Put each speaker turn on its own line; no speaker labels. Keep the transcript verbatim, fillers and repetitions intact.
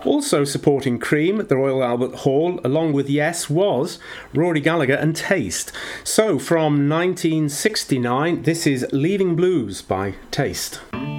Also supporting Cream at the Royal Albert Hall, along with Yes, was Rory Gallagher and Taste. So, from nineteen sixty-nine, this is Leaving Blues by Taste.